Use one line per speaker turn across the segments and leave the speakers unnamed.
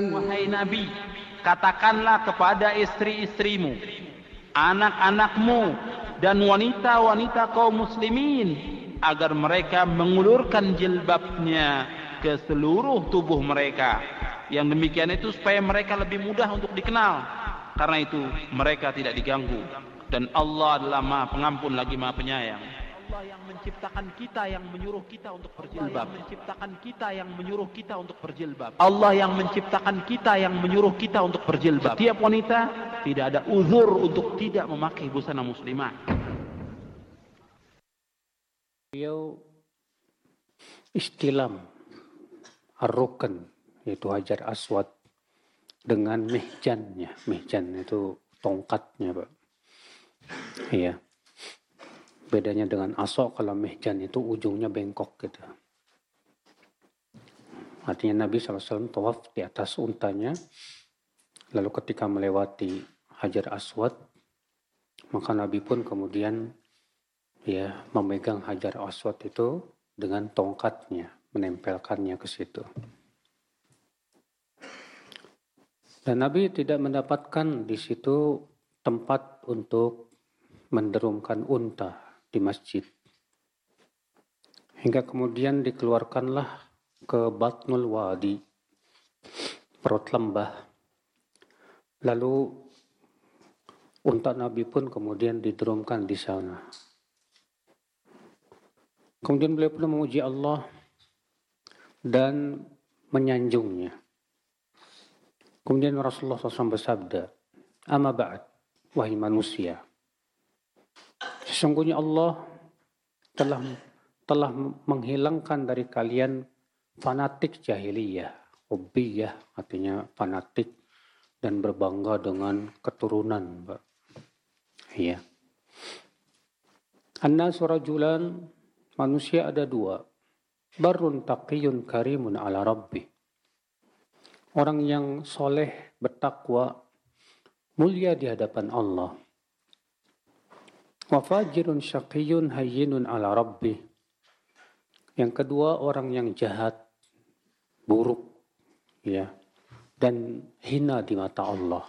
Wahai Nabi, katakanlah kepada istri-istrimu, anak-anakmu, dan wanita-wanita kaum muslimin agar mereka mengulurkan jilbabnya ke seluruh tubuh mereka. Yang demikian itu supaya mereka lebih mudah untuk dikenal. Karena itu mereka tidak diganggu. Dan Allah adalah Maha Pengampun lagi Maha Penyayang. Allah yang menciptakan kita yang menyuruh kita untuk berjilbab. Allah yang menciptakan kita yang menyuruh kita untuk berjilbab. Allah yang menciptakan kita yang menyuruh kita untuk berjilbab. Setiap wanita tidak ada uzur untuk tidak memakai busana muslimah.
Beliau istilam ar-rukn, yaitu Hajar Aswad, dengan mihjannya. Mihjan itu tongkatnya, Pak. Iya. Bedanya dengan asok, kalau mihjan itu ujungnya bengkok gitu. Artinya Nabi SAW tawaf di atas untanya, lalu ketika melewati Hajar Aswad, maka Nabi pun kemudian memegang Hajar Aswad itu dengan tongkatnya, menempelkannya ke situ. Dan Nabi tidak mendapatkan di situ tempat untuk menderumkan unta di masjid. Hingga kemudian dikeluarkanlah ke Batnul Wadi, perut lembah. Lalu unta Nabi pun kemudian diderumkan di sana. Kemudian beliau pun memuji Allah dan menyanjungnya. Kemudian Rasulullah SAW bersabda, "Amma ba'd, wahai manusia, sesungguhnya Allah telah menghilangkan dari kalian fanatik jahiliyah." Ubbiyah artinya fanatik dan berbangga dengan keturunan, Pak. Iya. An-nasu rajulan, manusia ada dua. Barrun taqiyun karimun ala rabbih. Orang yang soleh, bertakwa, mulia di hadapan Allah. Wa fajirun syaqiyun hayyinun ala rabbih. Yang kedua, orang yang jahat, buruk, ya, dan hina di mata Allah.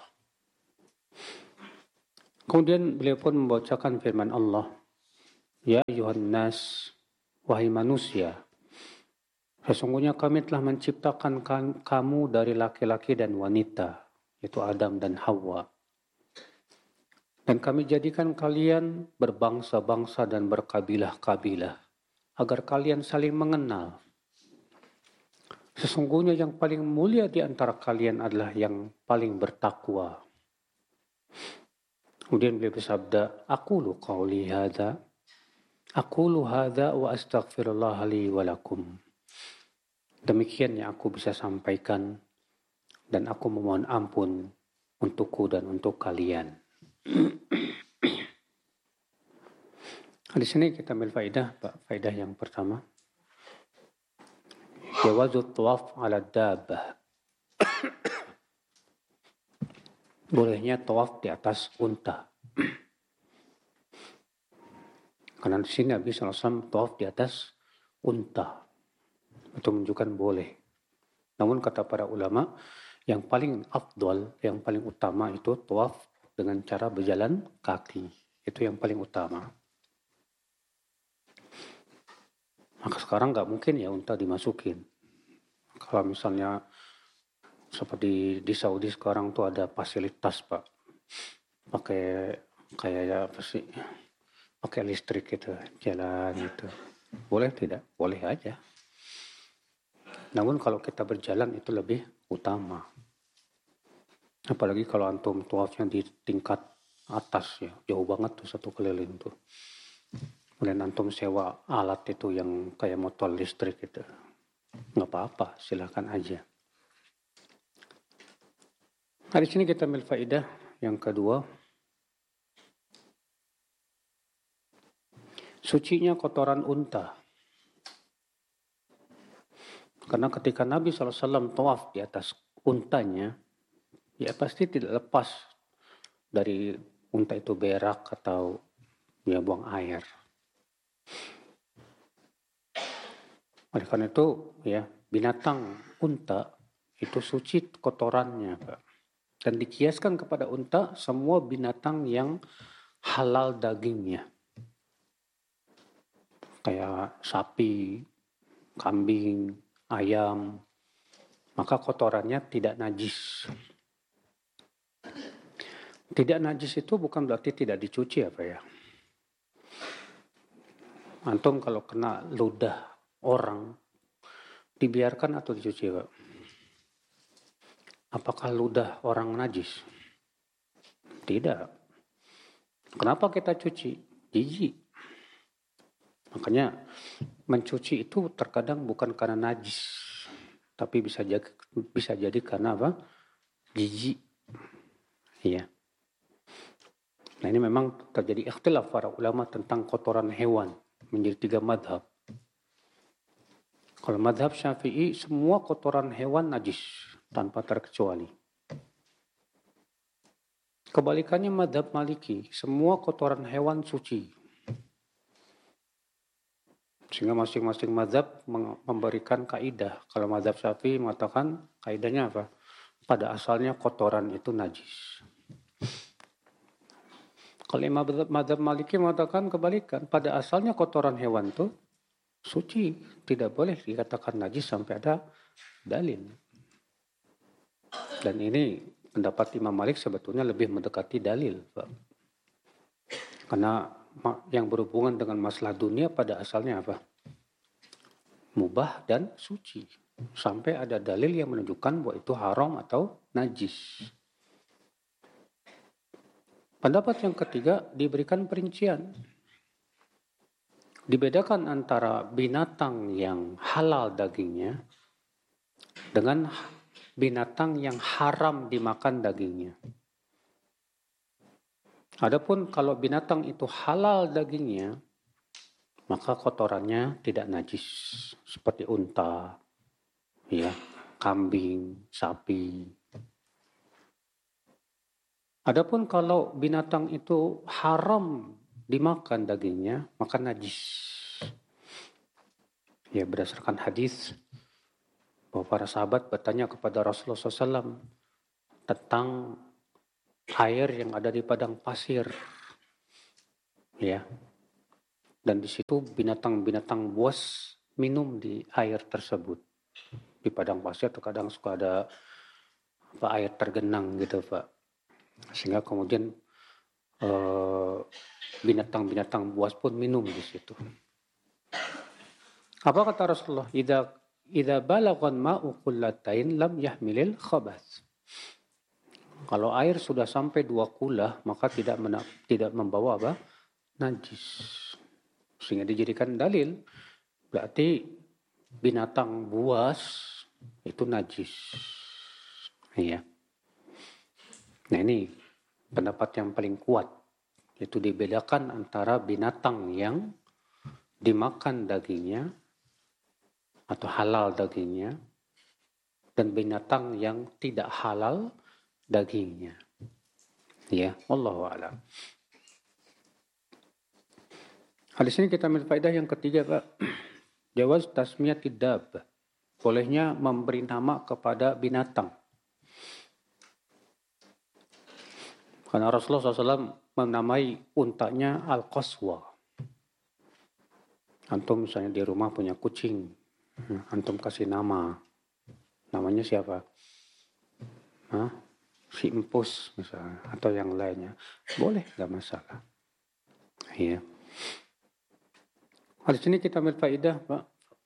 Kemudian beliau pun membacakan firman Allah, "Ya ayuhan nas, wahai manusia, sesungguhnya kami telah menciptakan kamu dari laki-laki dan wanita, yaitu Adam dan Hawa. Dan kami jadikan kalian berbangsa-bangsa dan berkabilah-kabilah, agar kalian saling mengenal. Sesungguhnya yang paling mulia di antara kalian adalah yang paling bertakwa." Kemudian beliau bersabda, "Aqulu qawli hadza, aqulu hadza wa astaghfirullah li wa lakum." Demikian yang aku bisa sampaikan dan aku memohon ampun untukku dan untuk kalian. Di sini kita ambil faedah, Pak. Faedah yang pertama, jawazut tawaf ala dabbah. Bolehnya tawaf di atas unta. Karena di sini Nabi SAW tawaf di atas unta. Itu menunjukkan boleh. Namun kata para ulama, yang paling afdal, yang paling utama itu tawaf dengan cara berjalan kaki. Itu yang paling utama. Maka sekarang nggak mungkin ya unta dimasukin. Kalau misalnya seperti di Saudi sekarang tuh ada fasilitas, Pak. Pakai kayak apa sih? Pakai listrik gitu, jalan gitu. Boleh tidak? Boleh aja. Namun kalau kita berjalan itu lebih utama. Apalagi kalau antum tawafnya di tingkat atas ya, jauh banget tuh satu keliling tuh. Kemudian antum sewa alat itu yang kayak motor listrik gitu. Nggak apa-apa, silakan aja. Nah, di sini kita ambil faedah yang kedua. Sucinya kotoran unta. Karena ketika Nabi SAW tawaf di atas untanya, ya pasti tidak lepas dari unta itu berak atau ya buang air. Oleh karena itu ya binatang unta itu suci kotorannya, Pak. Dan dikiaskan kepada unta semua binatang yang halal dagingnya. Kayak sapi, kambing, ayam, maka kotorannya tidak najis. Tidak najis itu bukan berarti tidak dicuci apa ya. Antum kalau kena ludah orang, dibiarkan atau dicuci, Pak? Apakah ludah orang najis? Tidak. Kenapa kita cuci? Jijik. Makanya mencuci itu terkadang bukan karena najis, tapi bisa jadi karena apa? Jijik. Iya. Nah ini memang terjadi ikhtilaf para ulama tentang kotoran hewan menjadi 3 madhab. Kalau madhab Syafi'i semua kotoran hewan najis tanpa terkecuali. Kebalikannya madhab Maliki, semua kotoran hewan suci. Sehingga masing-masing madhab memberikan kaidah. Kalau madhab Syafi'i mengatakan kaidahnya apa? Pada asalnya kotoran itu najis. Kalau madhab Maliki mengatakan kebalikan. Pada asalnya kotoran hewan itu suci. Tidak boleh dikatakan najis sampai ada dalil. Dan ini pendapat Imam Malik sebetulnya lebih mendekati dalil, Pak. Karena yang berhubungan dengan masalah dunia pada asalnya apa? Mubah dan suci. Sampai ada dalil yang menunjukkan bahwa itu haram atau najis. Pendapat yang ketiga diberikan perincian. Dibedakan antara binatang yang halal dagingnya dengan binatang yang haram dimakan dagingnya. Adapun kalau binatang itu halal dagingnya, maka kotorannya tidak najis. Seperti unta, ya, kambing, sapi. Adapun kalau binatang itu haram dimakan dagingnya, maka najis. Ya, berdasarkan hadis bahwa para sahabat bertanya kepada Rasulullah SAW tentang air yang ada di padang pasir, ya, dan di situ binatang-binatang buas minum di air tersebut. Di padang pasir terkadang suka ada air tergenang gitu, Pak, sehingga kemudian binatang-binatang buas pun minum di situ. Apa kata Rasulullah? Idza balaghan ma'u qullatain lam yahmilil khabath. Kalau air sudah sampai 2 kulah, maka tidak membawa apa? Najis. Sehingga dijadikan dalil. Berarti binatang buas itu najis. Iya. Nah ini pendapat yang paling kuat. Itu dibedakan antara binatang yang dimakan dagingnya atau halal dagingnya dan binatang yang tidak halal dagingnya. Ya, wallahu a'lam. Hadis ini kita ambil faedah yang ketiga, Pak. Jawaz tasmiyatid dabbah. Bolehnya memberi nama kepada binatang. Karena Rasulullah SAW menamai untanya Al-Qaswa. Antum misalnya di rumah punya kucing, antum kasih nama. Namanya siapa? Si Empus misalnya, atau yang lainnya. Boleh, gak masalah. Iya. Di sini kita ambil faedah, Pak,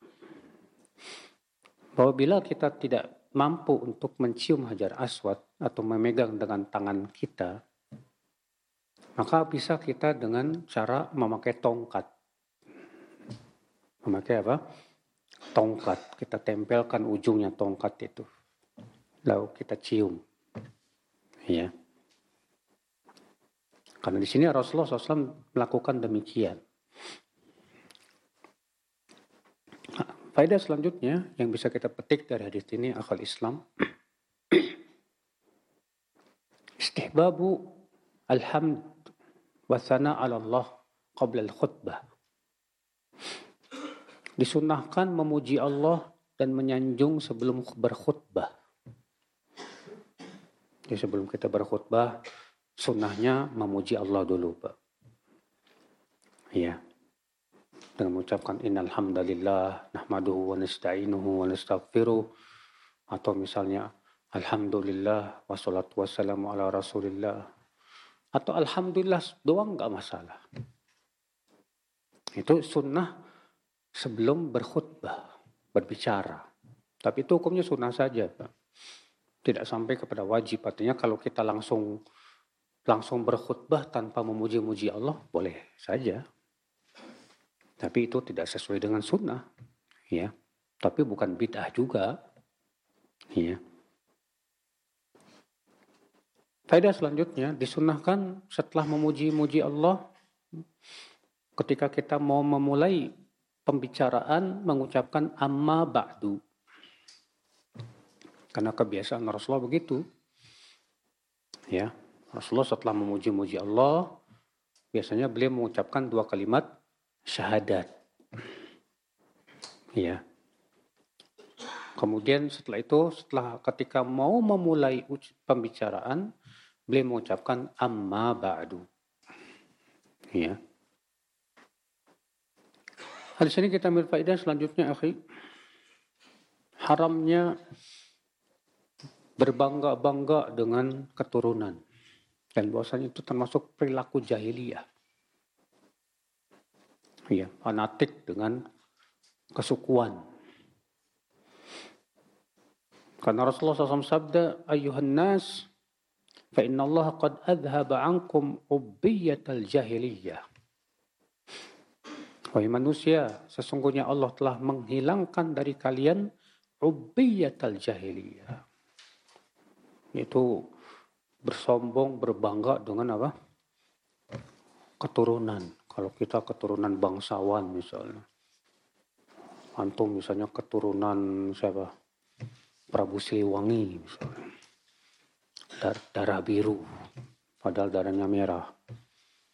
bahwa bila kita tidak mampu untuk mencium Hajar Aswad atau memegang dengan tangan kita, maka bisa kita dengan cara memakai tongkat. Memakai apa? Tongkat. Kita tempelkan ujungnya tongkat itu. Lalu kita cium. Ya. Karena di sini Rasulullah SAW melakukan demikian. Nah, faedah selanjutnya yang bisa kita petik dari hadis ini, akhwal Islam, istihbabu alhamd wa thana 'ala Allah qabla al-khutbah. Disunnahkan memuji Allah dan menyanjung sebelum berkhutbah. Jadi sebelum kita berkhutbah, sunnahnya memuji Allah dulu, Pak. Iya. Dengan mengucapkan innal hamdalillah nahmaduhu wa nasta'inuhu wa nastaghfiruh, atau misalnya alhamdulillah wassalatu wassalamu ala rasulillah, atau alhamdulillah doang enggak masalah. Itu sunnah sebelum berkhutbah, berbicara. Tapi itu hukumnya sunnah saja, Pak. Tidak sampai kepada wajib. Artinya kalau kita langsung berkhutbah tanpa memuji-muji Allah, boleh saja. Tapi itu tidak sesuai dengan sunnah, ya. Tapi bukan bid'ah juga, ya. Faedah selanjutnya, disunnahkan setelah memuji-muji Allah, ketika kita mau memulai pembicaraan, mengucapkan amma ba'du. Karena kebiasaan Rasulullah begitu, ya. Rasulullah setelah memuji-muji Allah, biasanya beliau mengucapkan 2 kalimat syahadat. Ya. Kemudian setelah itu, ketika mau memulai pembicaraan, beliau mengucapkan amma ba'du. Ya. Di sini kita ambil faedah selanjutnya, akhi. Haramnya berbangga-bangga dengan keturunan. Dan bahwasanya itu termasuk perilaku jahiliyah. Ya, fanatik dengan kesukuan. Karena Rasulullah SAW sabda, Ayyuhan nas, fa inna Allah qad adhaba ankum ubbiyatal jahiliyah. Wahai manusia, sesungguhnya Allah telah menghilangkan dari kalian ubbiyatal jahiliyah. Itu bersombong, berbangga dengan apa? Keturunan. Kalau kita keturunan bangsawan misalnya. Antum misalnya keturunan siapa? Prabu Siliwangi misalnya. Darah biru. Padahal darahnya merah.